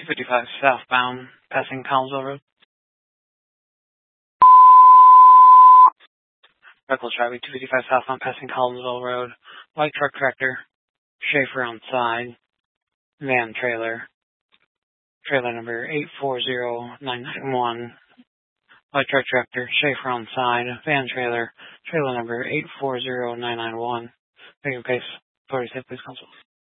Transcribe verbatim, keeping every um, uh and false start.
two fifty-five southbound, passing Collinsville Road. Reckless driving, two fifty-five southbound, passing Collinsville Road. White truck tractor, Schaefer on side, van trailer, trailer number eight four zero nine nine one. White truck tractor, Schaefer on side, van trailer, trailer number eight four zero nine nine one. Making pace, Florida State Police Council.